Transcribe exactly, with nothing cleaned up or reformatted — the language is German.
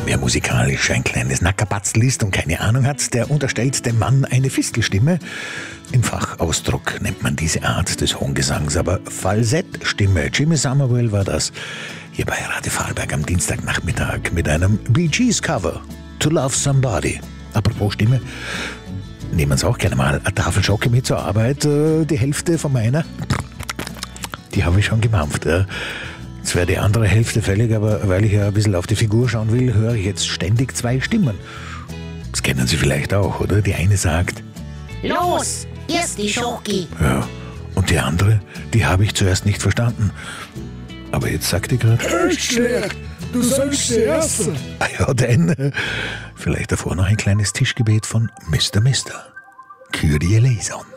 Wer musikalisch ein kleines Nackerbatzl ist und keine Ahnung hat, der unterstellt dem Mann eine Fistelstimme. Im Fachausdruck nennt man diese Art des hohen Gesangs aber Falsettstimme. Jimmy Somerville war das hier bei Radio Vorarlberg am Dienstagnachmittag mit einem Bee Gees Cover, To Love Somebody. Apropos Stimme, nehmen Sie auch gerne mal eine Tafel Schoki mit zur Arbeit. Die Hälfte von meiner, die habe ich schon gemampft. Jetzt wäre die andere Hälfte fällig, aber weil ich ja ein bisschen auf die Figur schauen will, höre ich jetzt ständig zwei Stimmen. Das kennen Sie vielleicht auch, oder? Die eine sagt: Los, erst die Schoki. Ja, und die andere, die habe ich zuerst nicht verstanden. Aber jetzt sagt die gerade: Echt schlecht, du sollst die Erste. Ah ja, denn vielleicht davor noch ein kleines Tischgebet von Mister Mister. Kyrie eleison.